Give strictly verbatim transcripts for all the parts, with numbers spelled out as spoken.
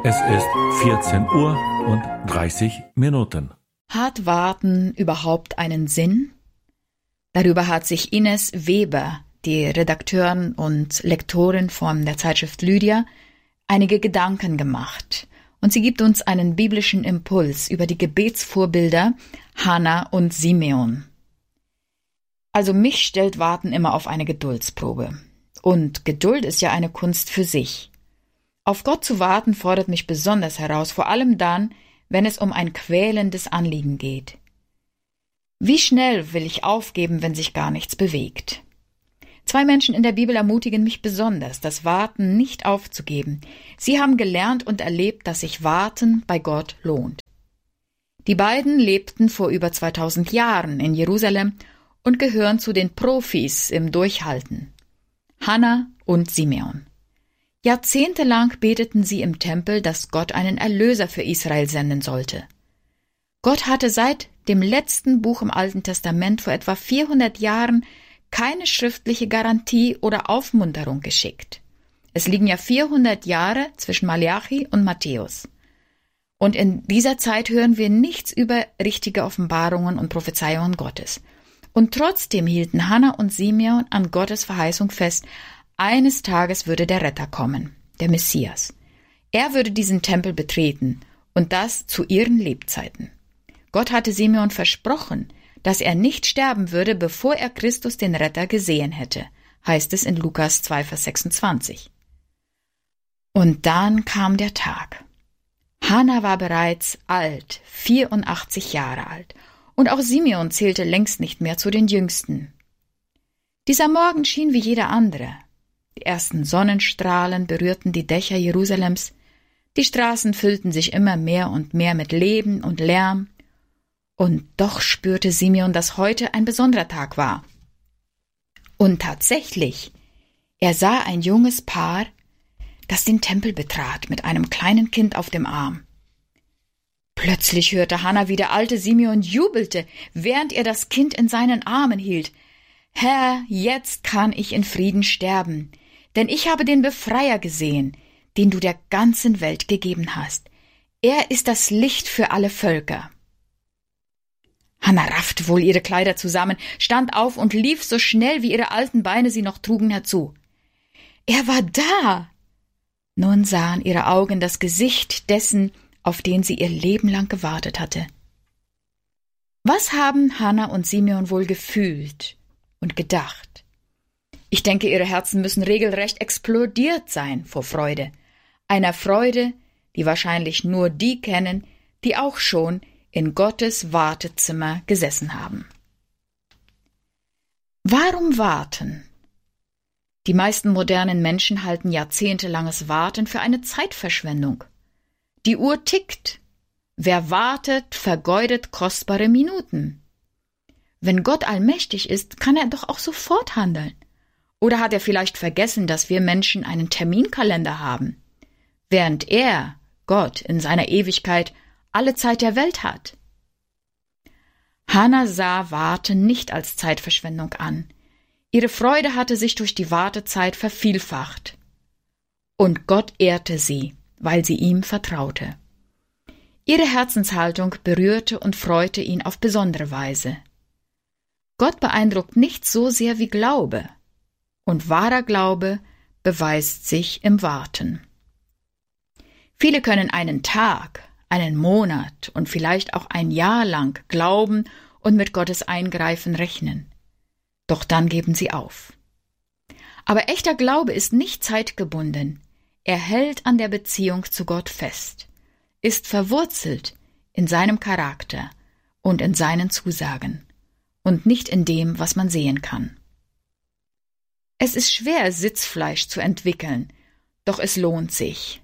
Es ist vierzehn Uhr und dreißig Minuten. Hat Warten überhaupt einen Sinn? Darüber hat sich Ines Weber, die Redakteurin und Lektorin von der Zeitschrift Lydia, einige Gedanken gemacht. Und sie gibt uns einen biblischen Impuls über die Gebetsvorbilder Hannah und Simeon. Also mich stellt Warten immer auf eine Geduldsprobe. Und Geduld ist ja eine Kunst für sich. Auf Gott zu warten fordert mich besonders heraus, vor allem dann, wenn es um ein quälendes Anliegen geht. Wie schnell will ich aufgeben, wenn sich gar nichts bewegt? Zwei Menschen in der Bibel ermutigen mich besonders, das Warten nicht aufzugeben. Sie haben gelernt und erlebt, dass sich Warten bei Gott lohnt. Die beiden lebten vor über zweitausend Jahren in Jerusalem und gehören zu den Profis im Durchhalten. Hannah und Simeon. Jahrzehntelang beteten sie im Tempel, dass Gott einen Erlöser für Israel senden sollte. Gott hatte seit dem letzten Buch im Alten Testament vor etwa vierhundert Jahren keine schriftliche Garantie oder Aufmunterung geschickt. Es liegen ja vierhundert Jahre zwischen Malachi und Matthäus. Und in dieser Zeit hören wir nichts über richtige Offenbarungen und Prophezeiungen Gottes. Und trotzdem hielten Hannah und Simeon an Gottes Verheißung fest, eines Tages würde der Retter kommen, der Messias. Er würde diesen Tempel betreten, und das zu ihren Lebzeiten. Gott hatte Simeon versprochen, dass er nicht sterben würde, bevor er Christus den Retter gesehen hätte, heißt es in Lukas zwei, Vers sechsundzwanzig. Und dann kam der Tag. Hannah war bereits alt, vierundachtzig Jahre alt, und auch Simeon zählte längst nicht mehr zu den Jüngsten. Dieser Morgen schien wie jeder andere. Die ersten Sonnenstrahlen berührten die Dächer Jerusalems, die Straßen füllten sich immer mehr und mehr mit Leben und Lärm, und doch spürte Simeon, dass heute ein besonderer Tag war. Und tatsächlich, er sah ein junges Paar, das den Tempel betrat, mit einem kleinen Kind auf dem Arm. Plötzlich hörte Hannah, wie der alte Simeon jubelte, während er das Kind in seinen Armen hielt. »Herr, jetzt kann ich in Frieden sterben, denn ich habe den Befreier gesehen, den du der ganzen Welt gegeben hast. Er ist das Licht für alle Völker.« Hannah raffte wohl ihre Kleider zusammen, stand auf und lief so schnell, wie ihre alten Beine sie noch trugen, herzu. Er war da! Nun sahen ihre Augen das Gesicht dessen, auf den sie ihr Leben lang gewartet hatte. Was haben Hannah und Simeon wohl gefühlt und gedacht? Ich denke, ihre Herzen müssen regelrecht explodiert sein vor Freude. Einer Freude, die wahrscheinlich nur die kennen, die auch schon in Gottes Wartezimmer gesessen haben. Warum warten? Die meisten modernen Menschen halten jahrzehntelanges Warten für eine Zeitverschwendung. Die Uhr tickt. Wer wartet, vergeudet kostbare Minuten. Wenn Gott allmächtig ist, kann er doch auch sofort handeln. Oder hat er vielleicht vergessen, dass wir Menschen einen Terminkalender haben, während er, Gott, in seiner Ewigkeit alle Zeit der Welt hat? Hannah sah Warten nicht als Zeitverschwendung an. Ihre Freude hatte sich durch die Wartezeit vervielfacht. Und Gott ehrte sie, weil sie ihm vertraute. Ihre Herzenshaltung berührte und freute ihn auf besondere Weise. Gott beeindruckt nicht so sehr wie Glaube, und wahrer Glaube beweist sich im Warten. Viele können einen Tag, einen Monat und vielleicht auch ein Jahr lang glauben und mit Gottes Eingreifen rechnen. Doch dann geben sie auf. Aber echter Glaube ist nicht zeitgebunden. Er hält an der Beziehung zu Gott fest, ist verwurzelt in seinem Charakter und in seinen Zusagen und nicht in dem, was man sehen kann. Es ist schwer, Sitzfleisch zu entwickeln, doch es lohnt sich.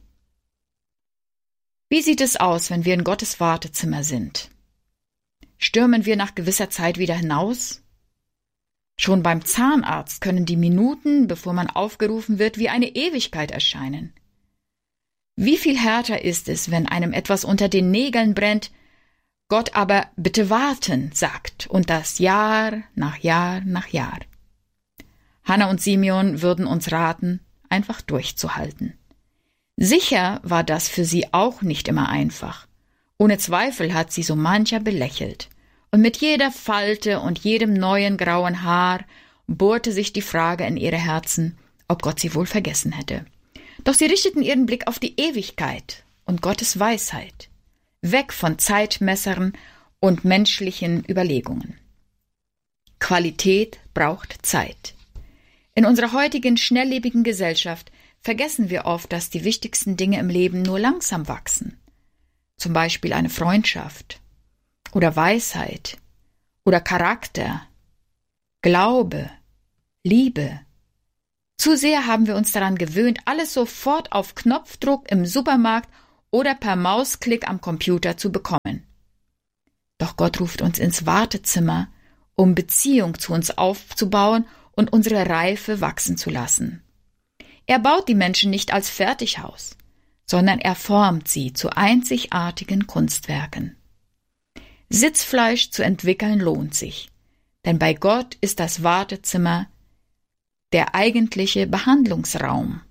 Wie sieht es aus, wenn wir in Gottes Wartezimmer sind? Stürmen wir nach gewisser Zeit wieder hinaus? Schon beim Zahnarzt können die Minuten, bevor man aufgerufen wird, wie eine Ewigkeit erscheinen. Wie viel härter ist es, wenn einem etwas unter den Nägeln brennt, Gott aber bitte warten sagt, und das Jahr nach Jahr nach Jahr. Hannah und Simeon würden uns raten, einfach durchzuhalten. Sicher war das für sie auch nicht immer einfach. Ohne Zweifel hat sie so mancher belächelt. Und mit jeder Falte und jedem neuen grauen Haar bohrte sich die Frage in ihre Herzen, ob Gott sie wohl vergessen hätte. Doch sie richteten ihren Blick auf die Ewigkeit und Gottes Weisheit, weg von Zeitmessern und menschlichen Überlegungen. Qualität braucht Zeit. In unserer heutigen schnelllebigen Gesellschaft vergessen wir oft, dass die wichtigsten Dinge im Leben nur langsam wachsen. Zum Beispiel eine Freundschaft oder Weisheit oder Charakter, Glaube, Liebe. Zu sehr haben wir uns daran gewöhnt, alles sofort auf Knopfdruck im Supermarkt oder per Mausklick am Computer zu bekommen. Doch Gott ruft uns ins Wartezimmer, um Beziehung zu uns aufzubauen und unsere Reife wachsen zu lassen. Er baut die Menschen nicht als Fertighaus, sondern er formt sie zu einzigartigen Kunstwerken. Sitzfleisch zu entwickeln lohnt sich, denn bei Gott ist das Wartezimmer der eigentliche Behandlungsraum.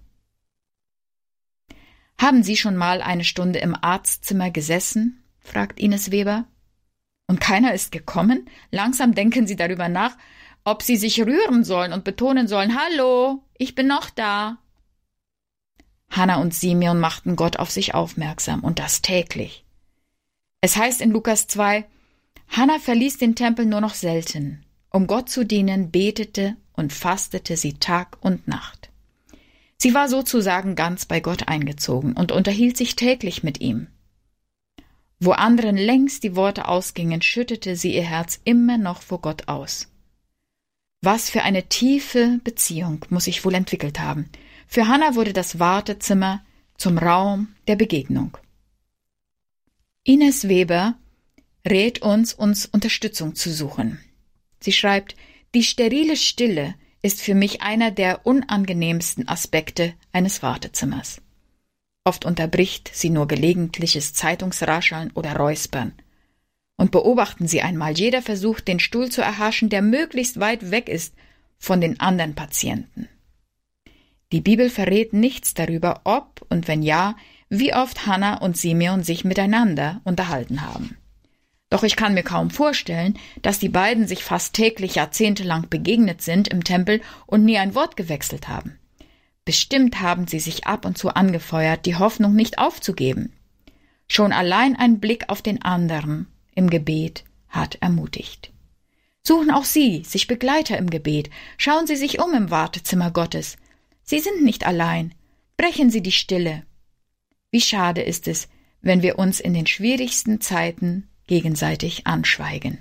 »Haben Sie schon mal eine Stunde im Arztzimmer gesessen?« fragt Ines Weber. »Und keiner ist gekommen? Langsam denken Sie darüber nach, ob Sie sich rühren sollen und betonen sollen, »Hallo, ich bin noch da.« Hannah und Simeon machten Gott auf sich aufmerksam, und das täglich. Es heißt in Lukas zwei, Hannah verließ den Tempel nur noch selten. Um Gott zu dienen, betete und fastete sie Tag und Nacht. Sie war sozusagen ganz bei Gott eingezogen und unterhielt sich täglich mit ihm. Wo anderen längst die Worte ausgingen, schüttete sie ihr Herz immer noch vor Gott aus. Was für eine tiefe Beziehung muss sich wohl entwickelt haben. Für Hannah wurde das Wartezimmer zum Raum der Begegnung. Ines Weber rät uns, uns Unterstützung zu suchen. Sie schreibt, die sterile Stille ist für mich einer der unangenehmsten Aspekte eines Wartezimmers. Oft unterbricht sie nur gelegentliches Zeitungsrascheln oder Räuspern. Und beobachten Sie einmal, jeder versucht, den Stuhl zu erhaschen, der möglichst weit weg ist von den anderen Patienten. Die Bibel verrät nichts darüber, ob und wenn ja, wie oft Hannah und Simeon sich miteinander unterhalten haben. Doch ich kann mir kaum vorstellen, dass die beiden sich fast täglich jahrzehntelang begegnet sind im Tempel und nie ein Wort gewechselt haben. Bestimmt haben sie sich ab und zu angefeuert, die Hoffnung nicht aufzugeben. Schon allein ein Blick auf den anderen im Gebet hat ermutigt. Suchen auch Sie sich Begleiter im Gebet. Schauen Sie sich um im Wartezimmer Gottes. Sie sind nicht allein. Brechen Sie die Stille. Wie schade ist es, wenn wir uns in den schwierigsten Zeiten gegenseitig anschweigen.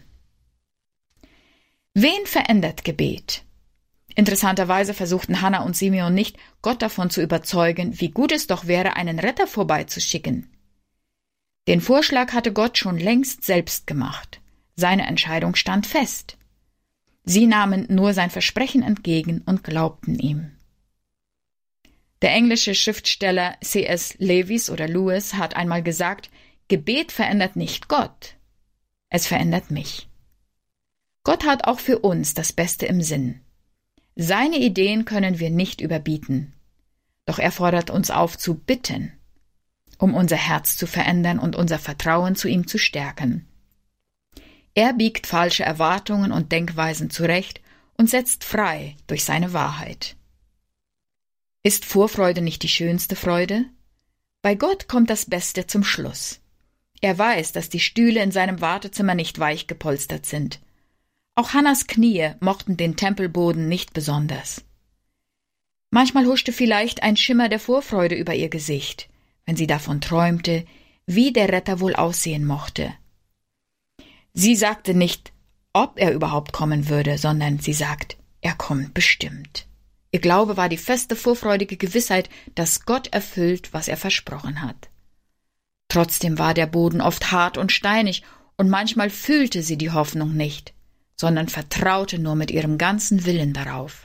Wen verändert Gebet? Interessanterweise versuchten Hannah und Simeon nicht, Gott davon zu überzeugen, wie gut es doch wäre, einen Retter vorbeizuschicken. Den Vorschlag hatte Gott schon längst selbst gemacht. Seine Entscheidung stand fest. Sie nahmen nur sein Versprechen entgegen und glaubten ihm. Der englische Schriftsteller C S Lewis oder Lewis hat einmal gesagt, Gebet verändert nicht Gott, es verändert mich. Gott hat auch für uns das Beste im Sinn. Seine Ideen können wir nicht überbieten. Doch er fordert uns auf zu bitten, um unser Herz zu verändern und unser Vertrauen zu ihm zu stärken. Er biegt falsche Erwartungen und Denkweisen zurecht und setzt frei durch seine Wahrheit. Ist Vorfreude nicht die schönste Freude? Bei Gott kommt das Beste zum Schluss. Er weiß, dass die Stühle in seinem Wartezimmer nicht weich gepolstert sind. Auch Hannahs Knie mochten den Tempelboden nicht besonders. Manchmal huschte vielleicht ein Schimmer der Vorfreude über ihr Gesicht, wenn sie davon träumte, wie der Retter wohl aussehen mochte. Sie sagte nicht, ob er überhaupt kommen würde, sondern sie sagt, er kommt bestimmt. Ihr Glaube war die feste, vorfreudige Gewissheit, dass Gott erfüllt, was er versprochen hat. Trotzdem war der Boden oft hart und steinig, und manchmal fühlte sie die Hoffnung nicht, sondern vertraute nur mit ihrem ganzen Willen darauf.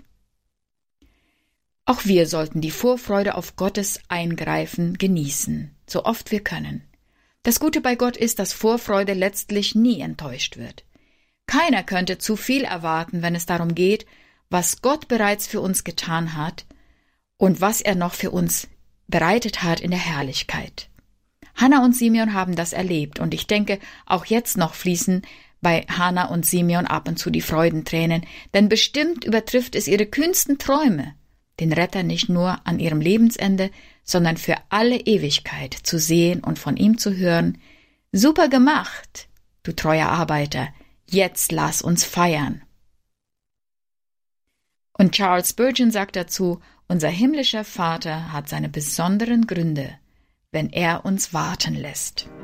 Auch wir sollten die Vorfreude auf Gottes Eingreifen genießen, so oft wir können. Das Gute bei Gott ist, dass Vorfreude letztlich nie enttäuscht wird. Keiner könnte zu viel erwarten, wenn es darum geht, was Gott bereits für uns getan hat und was er noch für uns bereitet hat in der Herrlichkeit. Hannah und Simeon haben das erlebt und ich denke, auch jetzt noch fließen bei Hannah und Simeon ab und zu die Freudentränen, denn bestimmt übertrifft es ihre kühnsten Träume, den Retter nicht nur an ihrem Lebensende, sondern für alle Ewigkeit zu sehen und von ihm zu hören: Super gemacht, du treuer Arbeiter, jetzt lass uns feiern. Und Charles Spurgeon sagt dazu: Unser himmlischer Vater hat seine besonderen Gründe, wenn er uns warten lässt.